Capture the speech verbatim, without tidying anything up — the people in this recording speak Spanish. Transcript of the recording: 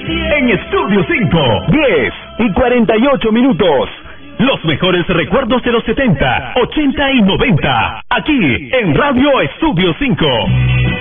En Estudio cinco, diez y cuarenta y ocho minutos. Los mejores recuerdos de los setenta, ochenta y noventa. Aquí en Radio Estudio cinco.